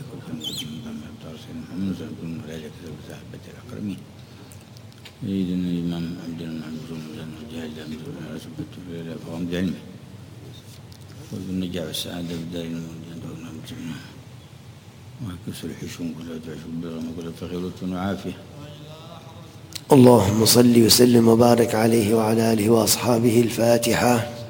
كل خمسة من ضمن أبطال سيدنا محمد صلى الله عليه وسلم وذلك صحبة الأكرمين سيدنا الإمام عبد المنعم بن مسلم الجاهل أمزل رسبة في فهم بعلمه والنجاة والسعادة بالدارين والجنة والمسلمين وكسر الحشوم كلها تعشوا بالغم وكل فخيرة وعافية. اللهم صل وسلم وبارك عليه وعلى آله وأصحابه. الفاتحة.